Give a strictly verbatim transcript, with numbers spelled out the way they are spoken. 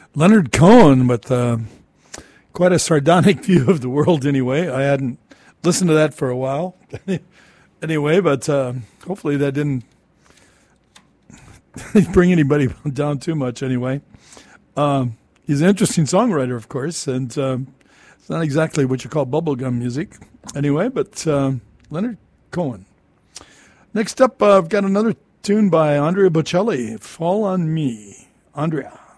Leonard Cohen with uh, quite a sardonic view of the world anyway. I hadn't listened to that for a while. Anyway, but uh, hopefully that didn't bring anybody down too much anyway. Um, he's an interesting songwriter, of course, and um, it's not exactly what you call bubblegum music anyway, but um, Leonard Cohen. Next up, uh, I've got another tune by Andrea Bocelli, Fall on Me. Andrea.